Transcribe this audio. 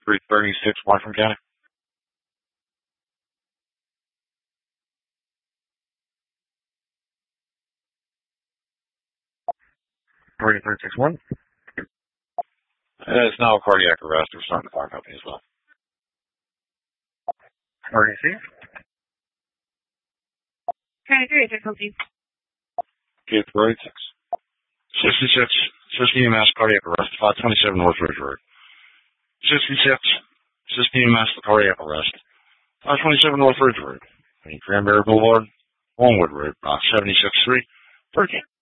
336 Washington County. 361. It's now a cardiac arrest. We're starting the fire company as well. Emergency. Okay, difficulty. Case 486. 66, 16 EMS cardiac arrest, 527 North Ridge Road. 66, 16 EMS cardiac arrest, 527 North Ridge Road. Cranberry Boulevard, Longwood Road, box 76-3, 13.